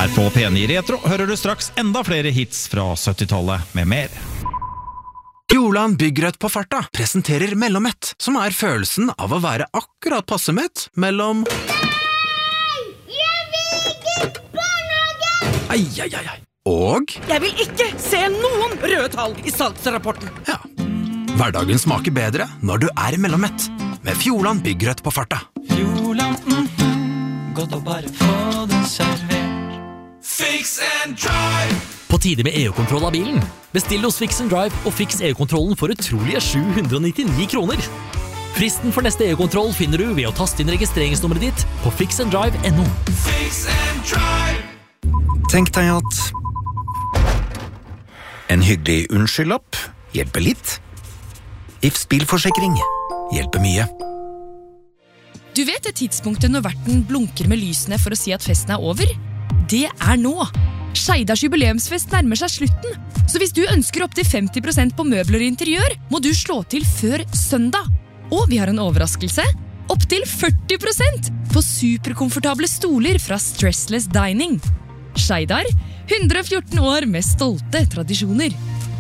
Her på P9 Retro hører du straks enda flere hits fra 70-tallet med mer. Fjordland Byggrødt på farta presenterer Mellomett, som følelsen av å være akkurat passemett mellom... Nei! Jeg vil ikke barnehage! Ai. Og... Jeg vil ikke se noen røde tall i salgsrapporten. Ja. Hverdagen smaker bedre når du Mellomett, med Fjordland Byggrødt på farta. Fjordland, godt å bare få det servert. Fix and Drive! På tide med EU-kontroll av bilen. Bestill hos Fix and Drive og fiks EU-kontrollen for utrolige 799 kroner. Fristen for neste EU-kontroll finner du ved å taste inn registreringsnummeret ditt på fixanddrive.no. Fix and Drive! Tenk deg at en hyggelig unnskyldlapp hjelper litt. Ifs bilforsikring hjelper mye. Du vet det tidspunktet når verten blunker med lysene for å si at festen over? Det nå. Skeidars jubileumsfest nærmer seg slutten, så hvis du ønsker opp til 50% på møbler og interiør, må du slå til før søndag. Og vi har en overraskelse. Opp til 40% på superkomfortable stoler fra Stressless Dining. Skeidar, 114 år med stolte tradisjoner.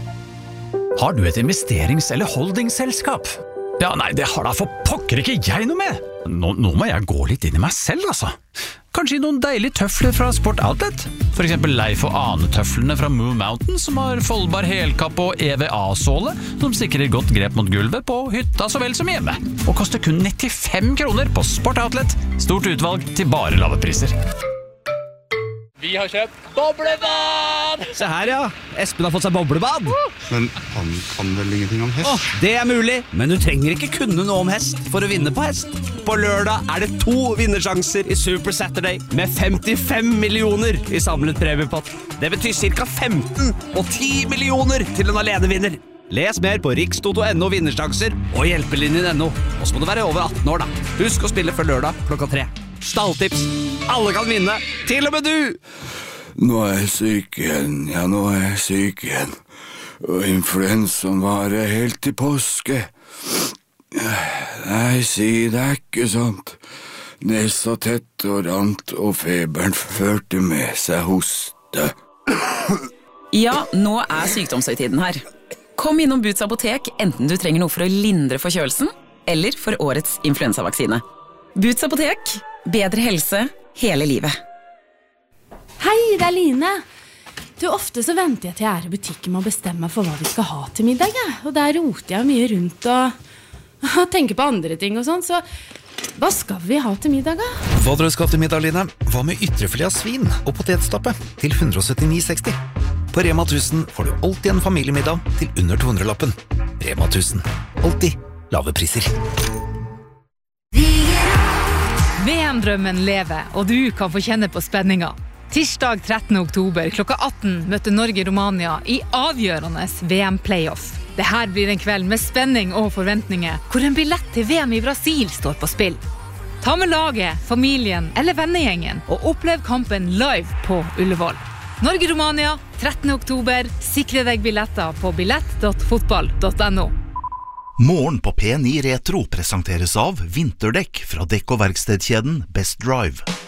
Har du et investerings- eller holdingselskap? Ja, nei, det har da for pokker ikke jeg noe med. Nå må jeg gå litt inn i meg selv, altså. Kanskje noen deilige tøfler fra Sport Outlet? For eksempel Leif og Ane-tøflene fra Moo Mountain, som har foldbar helkapp og EVA-såle, som sikrer godt grep mot gulvet på hytta så vel som hjemme. Og koster kun 95 kroner på Sport Outlet. Stort utvalg til bare lave priser. Vi har kjøpt boblebad! Se her, ja. Espen har fått seg boblebad. Men han kan vel ingenting om hest? Det mulig, men du trenger ikke kunne noe om hest for å vinne på hest. På lørdag det 2 vinnersjanser i Super Saturday med 55 millioner i samlet premiepott. Det betyr ca. 15 og 10 millioner til en alenevinner. Les mer på rikstoto.no vinnersjanser og hjelpelinjen.no. Og så må du være over 18 år da. Husk å spille før lørdag klokka 3. Stalltips. Alle kan vinne, til og med du! Nå jeg syk igjen, jeg syk igjen. Og influensaen varer helt til påske. Nei, si det ikke sant. Nesa tett og rant, og feberen førte med seg hoste. Ja, nå sykdomshøytiden her. Kom innom Boots apotek, enten du trenger noe for å lindre forkjølelsen, eller for årets influensavaksine. Boots apotek, bedre helse hele livet. Hei, det Line. Du, ofte så venter jeg til jeg i butikken med å bestemme meg for hva vi skal ha til middag. Og der roter jeg mye rundt og tenker på andre ting og sånn. Så hva skal vi ha til middag da? Hva dere skal til middag, Line? Hva med ytrefilet av svin og potetstappe til 179,60? På Rema 1000 får du alltid en familiemiddag til under 200-lappen. Rema 1000. Alltid lave priser. VM-drømmen lever, og du kan få kjenne på spenninga. Tirsdag 13. oktober klokka 18 møter Norge-Romania i avgjørende VM-playoff. Dette blir en kveld med spenning og forventninger, hvor en billett til VM i Brasil står på spill. Ta med laget, familien eller vennegjengen, og opplev kampen live på Ullevål. Norge-Romania, 13. oktober. Sikre deg billetter på billett.fotball.no. Morgen på P9 Retro presenteres av vinterdekk fra dekk- og verkstedkjeden Best Drive.